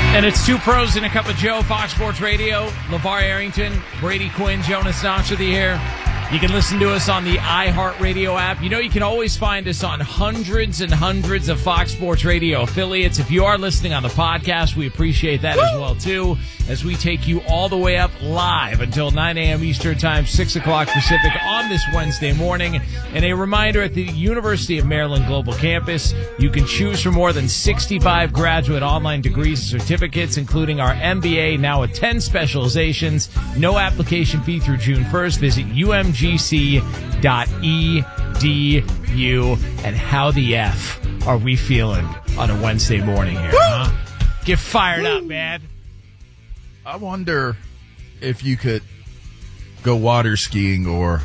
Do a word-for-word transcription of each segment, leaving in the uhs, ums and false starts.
And it's Two Pros and a Cup of Joe, Fox Sports Radio. LeVar Arrington, Brady Quinn, Jonas Knox with you here. You can listen to us on the iHeartRadio app. You know, you can always find us on hundreds and hundreds of Fox Sports Radio affiliates. If you are listening on the podcast, we appreciate that Woo! As well, too, as we take you all the way up live until nine a.m. Eastern Time, six o'clock Pacific on this Wednesday morning. And a reminder, at the University of Maryland Global Campus, you can choose from more than sixty-five graduate online degrees and certificates, including our M B A, now with ten specializations. No application fee through June first. Visit U M G C dot E D U. And how the F are we feeling on a Wednesday morning here, huh? Get fired Woo! Up, man. I wonder if you could go water skiing or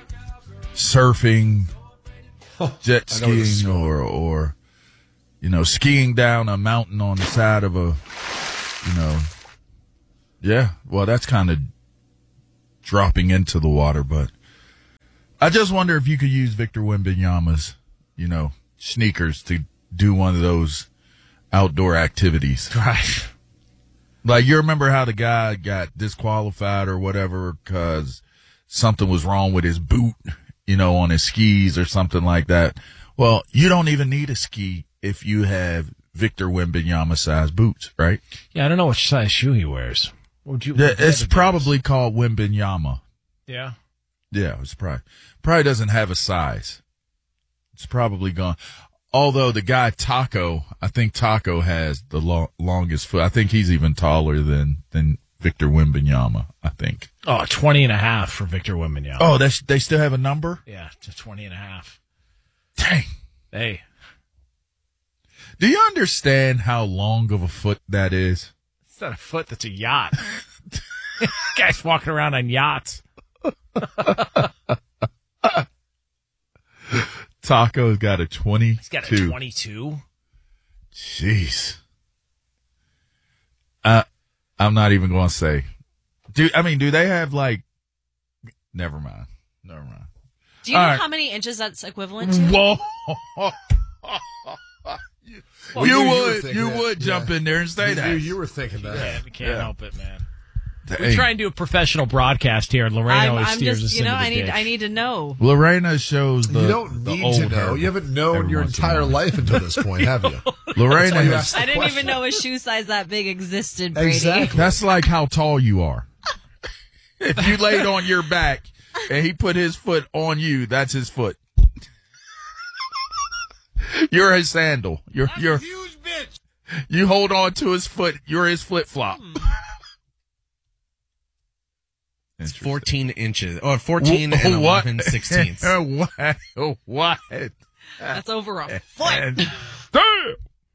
surfing, jet skiing, or, or, you know, skiing down a mountain on the side of a, you know, yeah, well, that's kind of dropping into the water, but I just wonder if you could use Victor Wembanyama's, you know, sneakers to do one of those outdoor activities. Right. Like, you remember how the guy got disqualified or whatever because something was wrong with his boot, you know, on his skis or something like that. Well, you don't even need a ski if you have Victor Wembanyama size boots, right? Yeah, I don't know which size shoe he wears. What would you? Yeah, it's probably called Wembanyama. Yeah. Yeah, it's probably probably doesn't have a size. It's probably gone. Although the guy Taco, I think Taco has the lo- longest foot. I think he's even taller than, than Victor Wembanyama, I think. Oh, twenty and a half for Victor Wembanyama. Oh, they they still have a number? Yeah, to twenty and a half. Dang. Hey. Do you understand how long of a foot that is? It's not a foot, that's a yacht. Guys walking around on yachts. Taco's got a twenty-two. He's got a twenty-two? Jeez. Uh, I'm not even going to say. Do I mean, do they have, like, never mind. Never mind. Do you All know right. how many inches that's equivalent to? Whoa. Well, you, you would, were you that. would jump Yeah. in there and say You, that. you, you were thinking that. Yeah, we can't Yeah. help it, man. Hey. We try and do a professional broadcast here, and Lorena I'm, always I'm steers just, us you know, into the I need, ditch. I need to know. Lorena shows the You don't the need old to know. hair You haven't known every your once in a entire while. life until this point, have you? Lorena why you has, asked the I didn't question. even know a shoe size that big existed, Brady. Exactly. that's like how tall you are. If you laid on your back and he put his foot on you, that's his foot. You're his sandal. You're That's you're a huge bitch. you hold on to his foot. You're his flip flop. It's fourteen inches, or fourteen and eleven sixteenths. What? What? That's over a foot. And, damn.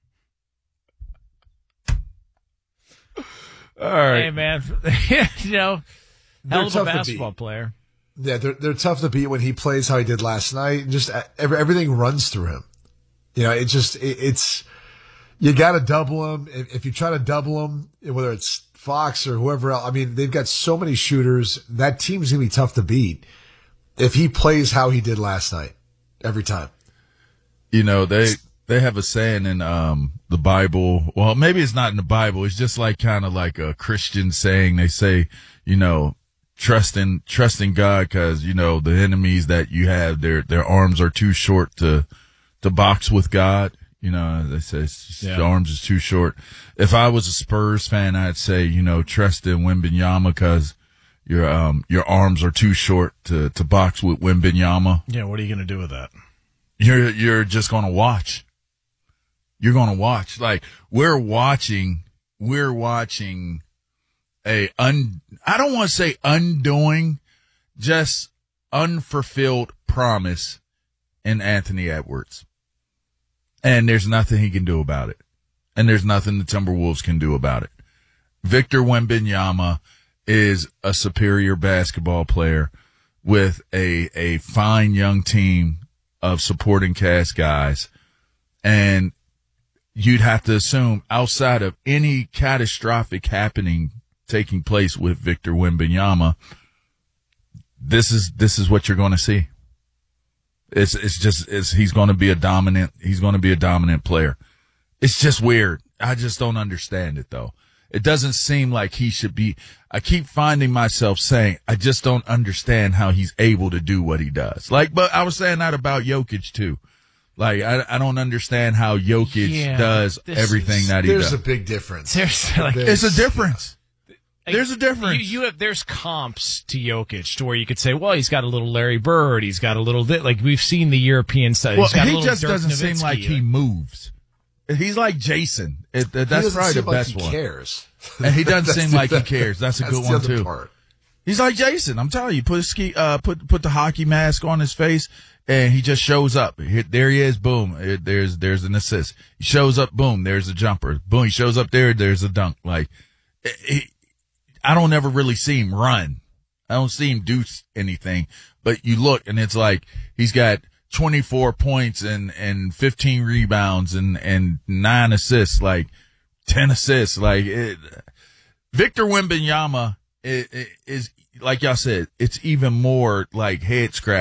All right. Hey, man. You know, They're hell of a tough to basketball beat. player. Yeah, they're they're tough to beat when he plays how he did last night. Just every, everything runs through him. You know, it just it, it's you got to double him. If, if you try to double him, whether it's Fox or whoever else, I mean, they've got so many shooters. That team's gonna be tough to beat if he plays how he did last night every time. You know, they they have a saying in um the Bible. Well, maybe it's not in the Bible. It's just like kind of like a Christian saying. They say, you know, trust in trust in God, because you know the enemies that you have, their their arms are too short to to box with God. You know, they say it's just, Yeah. the arms is too short. If I was a Spurs fan, I'd say, you know, trust in Wembanyama, because your um your arms are too short to to box with Wembanyama. Yeah, what are you going to do with that? You're you're just going to watch. You're going to watch. Like, we're watching, we're watching a un, I don't want to say undoing, just unfulfilled promise in Anthony Edwards. And there's nothing he can do about it. And there's nothing the Timberwolves can do about it. Victor Wembanyama is a superior basketball player with a, a fine young team of supporting cast guys. And you'd have to assume, outside of any catastrophic happening taking place with Victor Wembanyama, this is, this is what you're going to see. It's, it's just, it's, he's going to be a dominant, he's going to be a dominant player. It's just weird. I just don't understand it though. It doesn't seem like he should be. I keep finding myself saying, I just don't understand how he's able to do what he does. Like, but I was saying that about Jokic too. Like, I, I don't understand how Jokic Yeah, does everything is, that he There's does. a big difference. There's like It's a difference. Like, There's a difference. You, you have there's comps to Jokic to where you could say, well, he's got a little Larry Bird, he's got a little like we've seen the European side. Well, he's got a he little just Dirk doesn't seem Nowitzki. like he moves. He's like Jason. It, uh, He that's doesn't probably the seem like best he one. cares. And he doesn't That's seem the- like he cares. That's a that's good the one other too. part. He's like Jason. I'm telling you, put a ski, uh, put put the hockey mask on his face, and he just shows up. Here, there he is. Boom. It, there's there's an assist. He shows up. Boom. There's a jumper. Boom. He shows up there. There's a dunk. Like, he, I don't ever really see him run. I don't see him do anything. But you look, and it's like he's got twenty-four points and and fifteen rebounds and and nine assists, like ten assists. Like it, Victor Wembanyama is, is like y'all said, it's even more like head scratch.